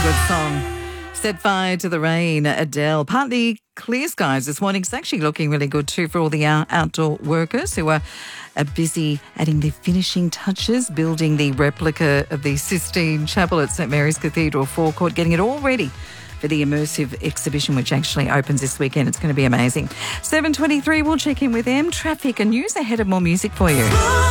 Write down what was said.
good song. Set fire to the rain, Adele. Partly clear skies this morning. It's actually looking really good too for all the outdoor workers who are busy adding the finishing touches, building the replica of the Sistine Chapel at St Mary's Cathedral forecourt, getting it all ready for the immersive exhibition, which actually opens this weekend. It's going to be amazing. 7:23, we'll check in with them. Traffic and news ahead of more music for you.